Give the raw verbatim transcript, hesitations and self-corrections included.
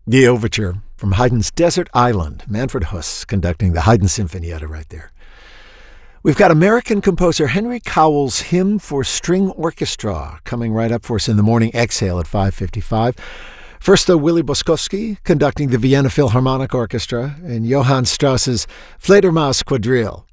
The Overture from Haydn's Desert Island. Manfred Huss conducting the Haydn Sinfonietta right there. We've got American composer Henry Cowell's Hymn for String Orchestra coming right up for us in the morning exhale at five fifty-five. First, though, Willy Boskowski conducting the Vienna Philharmonic Orchestra and Johann Strauss's Fledermaus Quadrille.